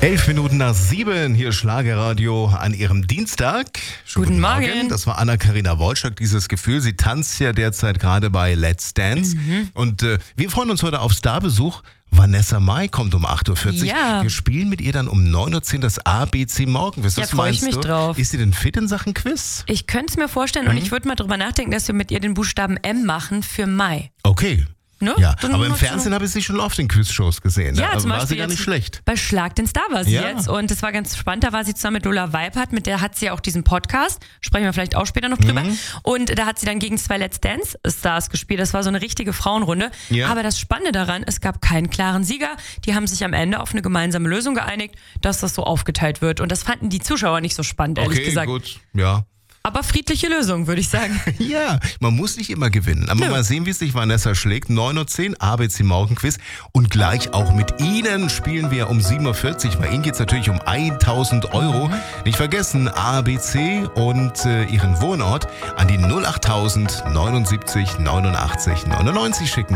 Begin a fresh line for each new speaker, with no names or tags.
11:07, hier Schlagerradio an ihrem Dienstag.
Guten Morgen.
Das war Anna-Karina Wolczak, dieses Gefühl. Sie tanzt ja derzeit gerade bei Let's Dance. Und wir freuen uns heute auf Starbesuch. Vanessa Mai kommt um 8:40 Uhr.
Ja.
Wir spielen mit ihr dann um 9:10 Uhr das ABC Morgenquiz.
Ja, freu ich mich drauf.
Ist sie denn fit in Sachen Quiz?
Ich könnte es mir vorstellen und ich würde mal drüber nachdenken, dass wir mit ihr den Buchstaben M machen für Mai.
Okay.
Ne?
Ja,
Dann
aber im
mal so-
Fernsehen habe ich sie schon oft in Quizshows gesehen.
Ja,
Da
zum
war
Beispiel
sie gar
jetzt
nicht schlecht.
Bei Schlag den Star war sie
Ja.
jetzt und das war ganz spannend. Da war sie zusammen mit Lola Weipert, mit der hat sie auch diesen Podcast. Sprechen wir vielleicht auch später noch drüber. Und da hat sie dann gegen 2 Let's Dance Stars gespielt. Das war so eine richtige Frauenrunde.
Ja.
Aber das Spannende daran, es gab keinen klaren Sieger. Die haben sich am Ende auf eine gemeinsame Lösung geeinigt, dass das so aufgeteilt wird. Und das fanden die Zuschauer nicht so spannend, ehrlich
Okay,
gesagt.
gut, ja.
Aber friedliche Lösung, würde ich sagen.
Ja, man muss nicht immer gewinnen. Aber mal sehen, wie es sich Vanessa schlägt. 9:10 Uhr, ABC Morgenquiz. Und gleich auch mit Ihnen spielen wir um 7:40 Uhr. Bei Ihnen geht es natürlich um 1.000 €. Nicht vergessen, ABC und Ihren Wohnort an die 08000 79 89 99 schicken.